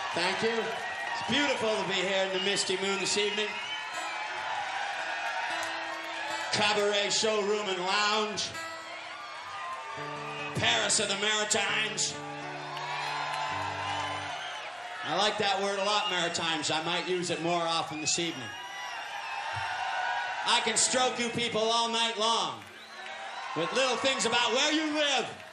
Thank you. It's beautiful to be here in the Misty Moon this evening. Cabaret showroom and lounge. Paris of the Maritimes. I like that word a lot, Maritimes. I might use it more often this evening. I can stroke you people all night long with little things about where you live,